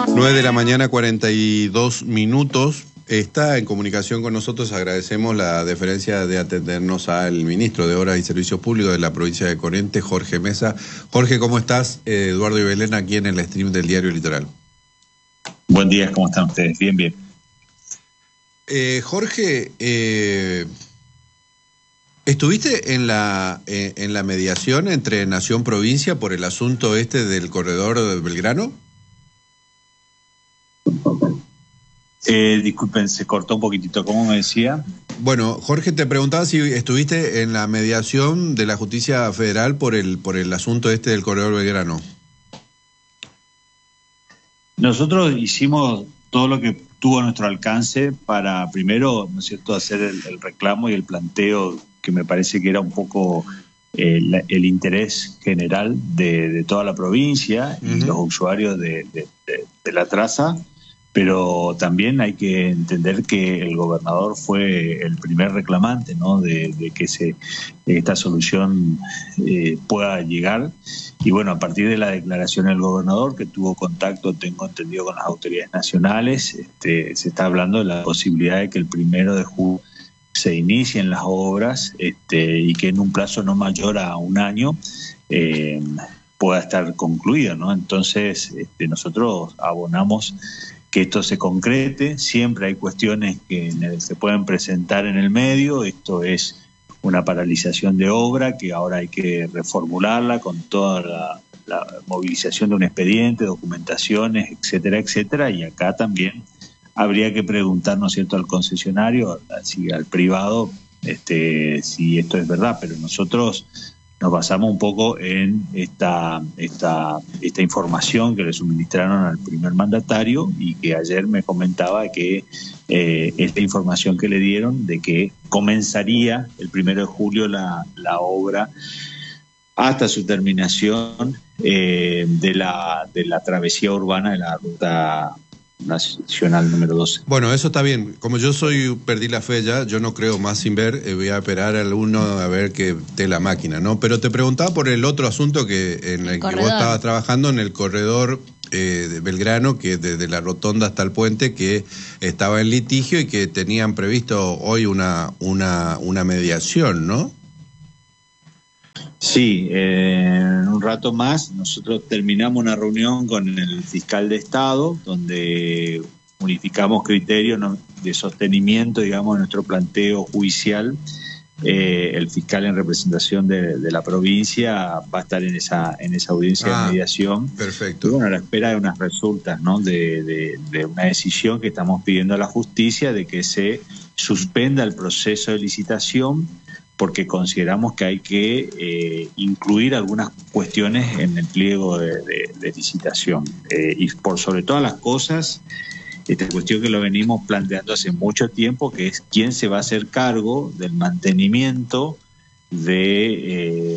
9 de la mañana, 42 minutos. Está en comunicación con nosotros. Agradecemos la deferencia de atendernos al ministro de Obras y Servicios Públicos de la provincia de Corrientes, Jorge Mesa. Jorge, ¿cómo estás? Eduardo y Belén aquí en el stream del Diario Litoral. Buen día, ¿cómo están ustedes? Bien, bien. Jorge, ¿estuviste en la mediación entre Nación-Provincia por el asunto del corredor de Belgrano? Disculpen, se cortó un poquitito, ¿cómo me decía? Bueno, Jorge, te preguntaba si estuviste en la mediación de la Justicia Federal por el asunto del corredor Belgrano. Nosotros hicimos todo lo que tuvo a nuestro alcance para, primero, ¿no es cierto?, hacer el reclamo y el planteo que me parece que era un poco el interés general de toda la provincia y los usuarios de la traza. Pero también hay que entender que el gobernador fue el primer reclamante, ¿no?, de que esta solución pueda llegar. Y bueno, a partir de la declaración del gobernador, que tuvo contacto, tengo entendido, con las autoridades nacionales, se está hablando de la posibilidad de que el 1 de julio se inicien las obras y que en un plazo no mayor a un año pueda estar concluido, ¿no? Entonces, nosotros abonamos que esto se concrete. Siempre hay cuestiones que se pueden presentar en el medio. Esto es una paralización de obra que ahora hay que reformularla con toda la movilización de un expediente, documentaciones, etcétera, etcétera. Y acá también habría que preguntar, ¿no es cierto?, al concesionario, al privado, si esto es verdad. Pero nosotros nos basamos un poco en esta información que le suministraron al primer mandatario, y que ayer me comentaba que esta información que le dieron de que comenzaría el 1 de julio la obra hasta su terminación de la travesía urbana de la ruta nacional número 12. Bueno, eso está bien. Como yo perdí la fe ya, yo no creo más sin ver, voy a esperar al uno a ver que esté la máquina, ¿no? Pero te preguntaba por el otro asunto en el que vos estabas trabajando, en el corredor de Belgrano, que desde la rotonda hasta el puente, que estaba en litigio y que tenían previsto hoy una mediación, ¿no? Sí, en un rato más nosotros terminamos una reunión con el fiscal de Estado, donde unificamos criterios de sostenimiento, digamos, de nuestro planteo judicial. El fiscal en representación de la provincia va a estar en esa audiencia de mediación. Perfecto. Y bueno, a la espera de unas resultas, ¿no?, de una decisión que estamos pidiendo a la justicia de que se suspenda el proceso de licitación, porque consideramos que hay que incluir algunas cuestiones en el pliego de licitación. Y por sobre todas las cosas, esta cuestión que lo venimos planteando hace mucho tiempo, que es quién se va a hacer cargo del mantenimiento de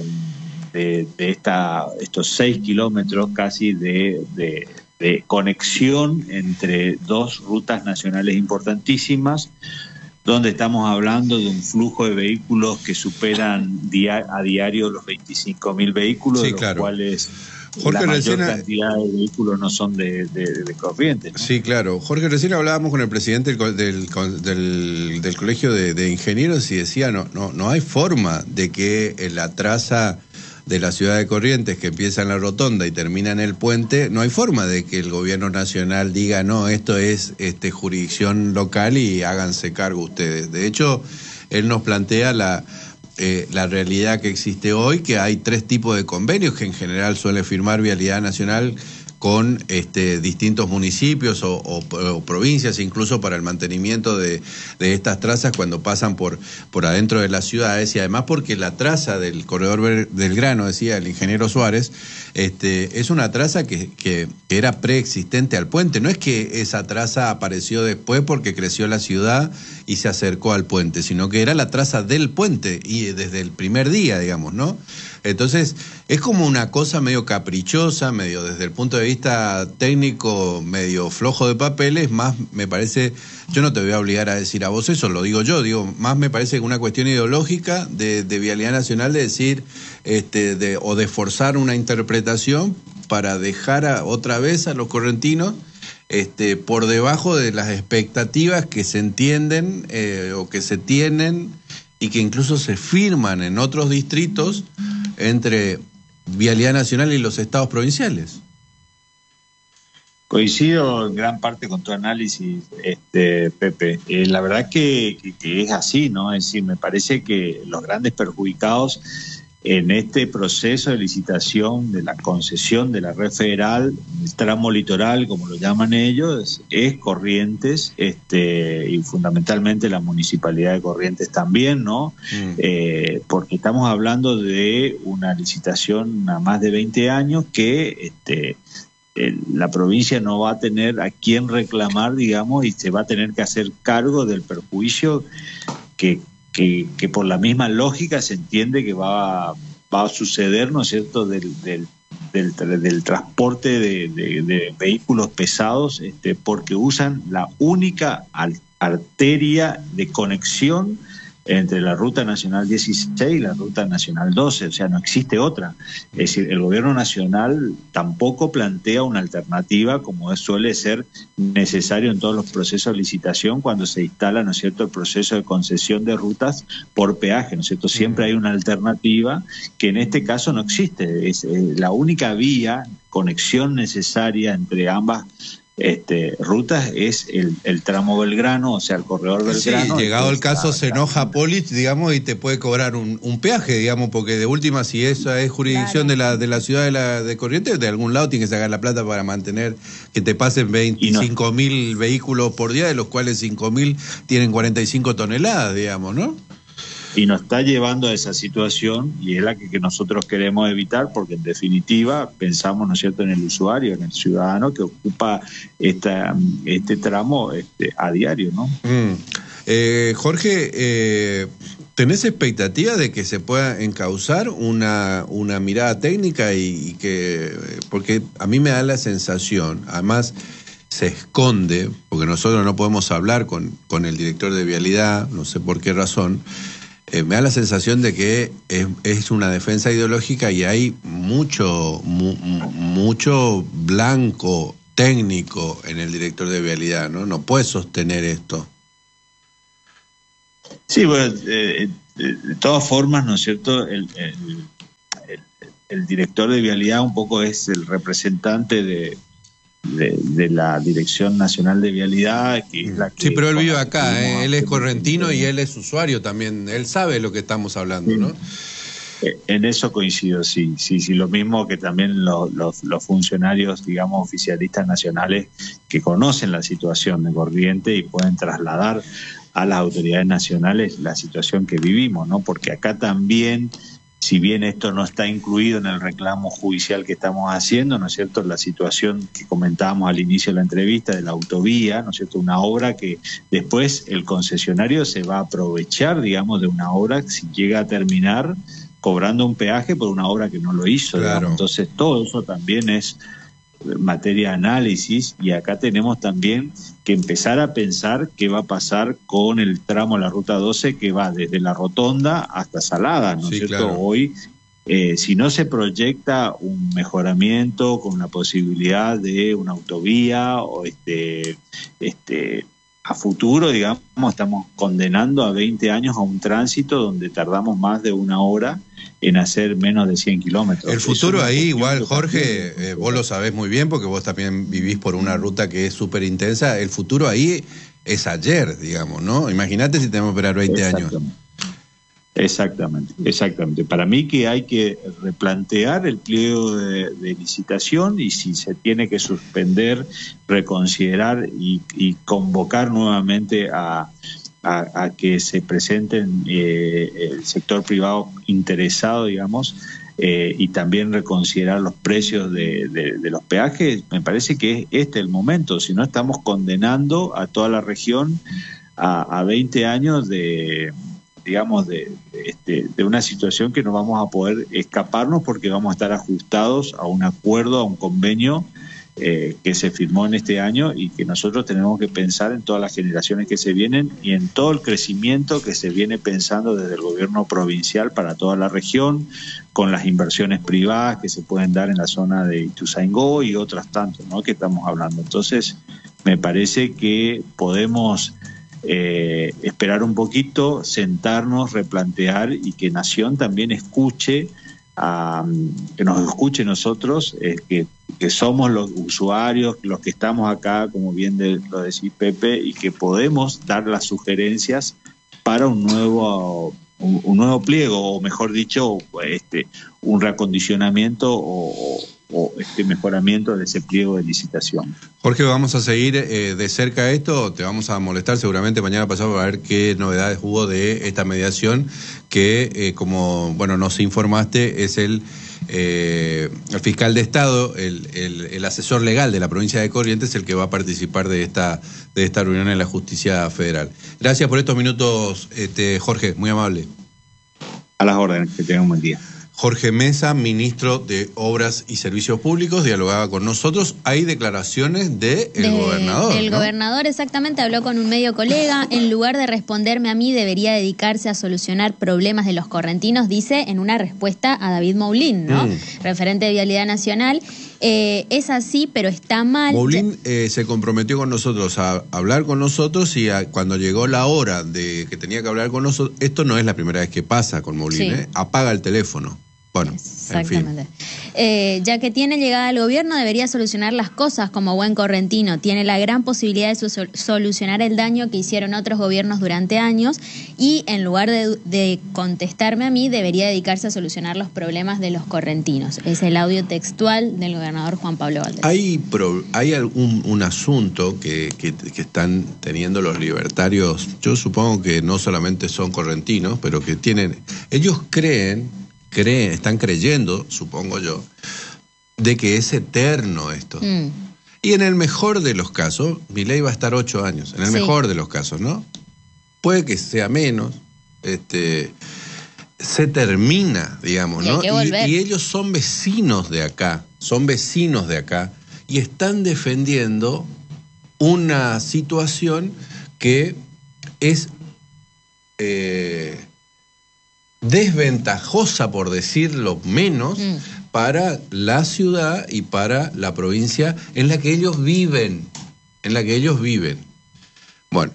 estos 6 kilómetros casi de conexión entre dos rutas nacionales importantísimas, donde estamos hablando de un flujo de vehículos que superan a diario los 25.000 vehículos, sí, de los claro. Cuales Jorge, la mayor cantidad de vehículos no son de Corrientes, ¿no? Sí, claro. Jorge, recién hablábamos con el presidente del Colegio de Ingenieros y decía, no hay forma de que la traza de la ciudad de Corrientes, que empieza en la rotonda y termina en el puente, no hay forma de que el gobierno nacional diga, no, esto es jurisdicción local y háganse cargo ustedes. De hecho, él nos plantea la realidad que existe hoy, que hay 3 tipos de convenios que en general suele firmar Vialidad Nacional con distintos municipios o provincias, incluso para el mantenimiento de estas trazas cuando pasan por adentro de las ciudades, y además porque la traza del corredor Belgrano, decía el ingeniero Suárez, es una traza que era preexistente al puente. No es que esa traza apareció después porque creció la ciudad y se acercó al puente, sino que era la traza del puente y desde el primer día, digamos, ¿no? Entonces, es como una cosa medio caprichosa, medio desde el punto de vista técnico, medio flojo de papeles, más me parece, yo no te voy a obligar a decir a vos eso, lo digo yo, más me parece que una cuestión ideológica de Vialidad Nacional de decir, o de forzar una interpretación para dejar otra vez a los correntinos por debajo de las expectativas que se entienden o que se tienen y que incluso se firman en otros distritos entre Vialidad Nacional y los estados provinciales. Coincido en gran parte con tu análisis, Pepe. La verdad que es así, ¿no? Es decir, me parece que los grandes perjudicados en este proceso de licitación de la concesión de la red federal, el tramo litoral, como lo llaman ellos, es Corrientes, y fundamentalmente la municipalidad de Corrientes también, ¿no? Porque estamos hablando de una licitación a más de 20 años que la provincia no va a tener a quién reclamar, digamos, y se va a tener que hacer cargo del perjuicio que por la misma lógica se entiende que va a suceder, ¿no es cierto?, del transporte de vehículos pesados, porque usan la única arteria de conexión entre la Ruta Nacional 16 y la Ruta Nacional 12, o sea, no existe otra. Es decir, el gobierno nacional tampoco plantea una alternativa como suele ser necesario en todos los procesos de licitación cuando se instala, ¿no es cierto?, el proceso de concesión de rutas por peaje, ¿no es cierto? Siempre hay una alternativa que en este caso no existe. Es la única vía, conexión necesaria entre ambas rutas es el tramo Belgrano, o sea, el corredor Belgrano. Sí, llegado el caso se enoja Polich, digamos, y te puede cobrar un peaje, digamos, porque de última, si esa es jurisdicción de la ciudad de Corrientes, de algún lado tiene que sacar la plata para mantener que te pasen 25.000 vehículos por día, de los cuales 5.000 tienen 45 toneladas, digamos, ¿no? Y nos está llevando a esa situación, y es la que nosotros queremos evitar, porque en definitiva pensamos, ¿no es cierto?, en el usuario, en el ciudadano que ocupa este tramo a diario, ¿no? Jorge, ¿tenés expectativa de que se pueda encauzar una mirada técnica y que, porque a mí me da la sensación, además se esconde, porque nosotros no podemos hablar con el director de Vialidad, no sé por qué razón, me da la sensación de que es una defensa ideológica y hay mucho blanco técnico en el director de Vialidad, ¿no? No puede sostener esto. Sí, bueno, de todas formas, ¿no es cierto?, el director de Vialidad un poco es el representante de la Dirección Nacional de Vialidad, que es la que... Sí, pero él vive acá, él es correntino y él es usuario también, él sabe lo que estamos hablando, ¿no? En eso coincido, sí, lo mismo que también los funcionarios, digamos, oficialistas nacionales que conocen la situación de Corrientes y pueden trasladar a las autoridades nacionales la situación que vivimos, ¿no? Porque acá también, si bien esto no está incluido en el reclamo judicial que estamos haciendo, ¿no es cierto?, la situación que comentábamos al inicio de la entrevista de la autovía, ¿no es cierto?, una obra que después el concesionario se va a aprovechar, digamos, de una obra si llega a terminar cobrando un peaje por una obra que no lo hizo. Claro. Entonces todo eso también es materia de análisis, y acá tenemos también que empezar a pensar qué va a pasar con el tramo de la Ruta 12 que va desde La Rotonda hasta Salada, ¿no es cierto? Claro. Hoy, si no se proyecta un mejoramiento con la posibilidad de una autovía o a futuro, digamos, estamos condenando a 20 años a un tránsito donde tardamos más de una hora en hacer menos de 100 kilómetros. El futuro ahí, igual, Jorge, vos lo sabés muy bien porque vos también vivís por una ruta que es súper intensa. El futuro ahí es ayer, digamos, ¿no? Imagínate si tenemos que esperar 20 años. Exactamente. Para mí que hay que replantear el pliego de licitación, y si se tiene que suspender, reconsiderar y convocar nuevamente a que se presenten el sector privado interesado, digamos, y también reconsiderar los precios de los peajes. Me parece que es el momento, si no estamos condenando a toda la región a 20 años de una situación que no vamos a poder escaparnos, porque vamos a estar ajustados a un acuerdo, a un convenio que se firmó en este año y que nosotros tenemos que pensar en todas las generaciones que se vienen y en todo el crecimiento que se viene pensando desde el gobierno provincial para toda la región, con las inversiones privadas que se pueden dar en la zona de Ituzaingó y otras tantas, ¿no?, que estamos hablando. Entonces, me parece que podemos esperar un poquito, sentarnos, replantear y que Nación también escuche, que nos escuche nosotros, que somos los usuarios, los que estamos acá, como bien lo decís, Pepe, y que podemos dar las sugerencias para un nuevo pliego, o mejor dicho, un reacondicionamiento o mejoramiento de ese pliego de licitación. Jorge, vamos a seguir de cerca esto, te vamos a molestar seguramente mañana pasado para ver qué novedades hubo de esta mediación que, como nos informaste, es el fiscal de Estado, el asesor legal de la provincia de Corrientes, el que va a participar de esta reunión en la Justicia Federal. Gracias por estos minutos, Jorge, muy amable. A las órdenes, que tengan un buen día. Jorge Mesa, ministro de Obras y Servicios Públicos, dialogaba con nosotros. Hay declaraciones del gobernador. El gobernador, exactamente, habló con un medio colega. En lugar de responderme a mí, debería dedicarse a solucionar problemas de los correntinos, dice en una respuesta a David Moulin, ¿no? Referente de Vialidad Nacional. Es así, pero está mal. Moulin se comprometió con nosotros a hablar con nosotros y cuando llegó la hora de que tenía que hablar con nosotros, esto no es la primera vez que pasa con Moulin, sí. Apaga el teléfono. Bueno, exactamente. En fin. Ya que tiene llegada al gobierno, debería solucionar las cosas como buen correntino. Tiene la gran posibilidad de solucionar el daño que hicieron otros gobiernos durante años y en lugar de contestarme a mí, debería dedicarse a solucionar los problemas de los correntinos. Es el audio textual del gobernador Juan Pablo Valdés. Hay un asunto que están teniendo los libertarios, yo supongo que no solamente son correntinos, pero que ellos están creyendo, supongo yo, de que es eterno esto. Y en el mejor de los casos, Milei va a estar 8 años, en el mejor de los casos, ¿no? Puede que sea menos, se termina, digamos, ¿no? Y ellos son vecinos de acá, y están defendiendo una situación que es desventajosa, por decirlo menos, para la ciudad y para la provincia en la que ellos viven. Bueno,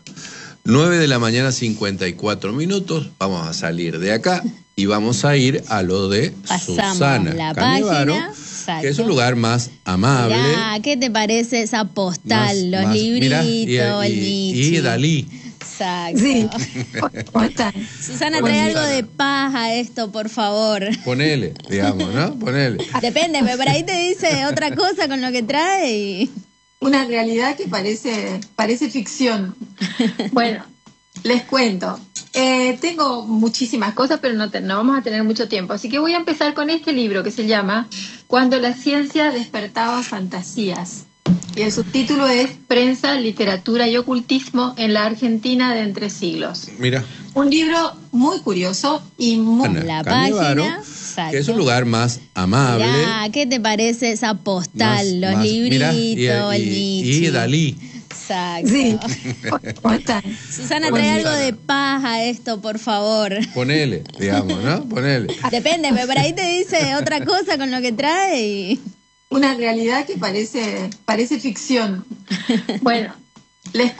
9:54 a.m, vamos a salir de acá y vamos a ir a lo de Pasamos Susana Canevaro, que es un lugar más amable. Mirá, ¿qué te parece esa postal? Los libritos, el Michi. Y Dalí. Exacto. Sí. ¿Cómo están? Susana, trae algo de paz a esto, por favor. Ponele, digamos, ¿no? Ponele. Depende, pero por ahí te dice otra cosa con lo que trae y... Una realidad que parece ficción. Bueno, les cuento. Tengo muchísimas cosas, pero no vamos a tener mucho tiempo. Así que voy a empezar con este libro que se llama Cuando la ciencia despertaba fantasías. Y el subtítulo es Prensa, Literatura y Ocultismo en la Argentina de entre siglos. Mira. Un libro muy curioso y muy... La página, que es un lugar más amable. Mirá, ¿qué te parece esa postal? Los libritos, el Michi. Y Dalí. Exacto. Sí. ¿Cómo están? Susana, trae algo de paz a esto, por favor. Ponele, digamos, ¿no? Ponele. Depende, pero por ahí te dice otra cosa con lo que trae y... Una realidad que parece ficción. Bueno, les